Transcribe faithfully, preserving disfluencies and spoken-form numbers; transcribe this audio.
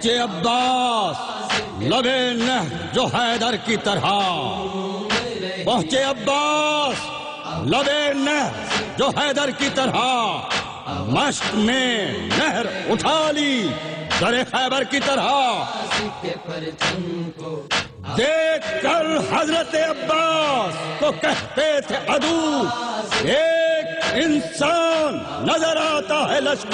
जे अब्बास लबे नह जो हैदर की तरह पहुंचे, अब्बास लबे नह जो हैदर की तरह मश्क में नहर उठा ली दरे खैबर की तरह। देख कर हजरत अब्बास को कहते थे अदू, एक इंसान नजर आता है लश्कर